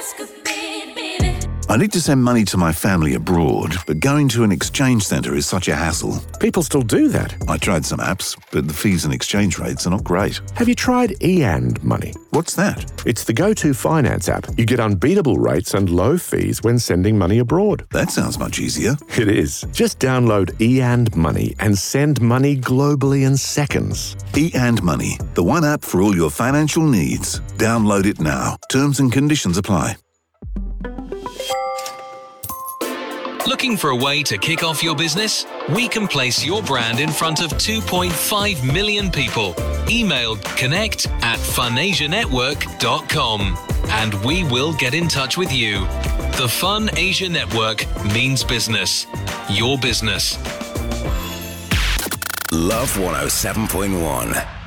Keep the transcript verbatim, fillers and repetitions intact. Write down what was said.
risk a bit, baby. I need to send money to my family abroad, but going to an exchange centre is such a hassle. People still do that. I tried some apps, but the fees and exchange rates are not great. Have you tried eAndMoney? What's that? It's the go-to finance app. You get unbeatable rates and low fees when sending money abroad. That sounds much easier. It is. Just download eAndMoney and send money globally in seconds. eAndMoney, the one app for all your financial needs. Download it now. Terms and conditions apply. Looking for a way to kick off your business? We can place your brand in front of two point five million people. Email connect at funasia network dot com and we will get in touch with you. The Fun Asia Network means business. Your business. Love one oh seven point one.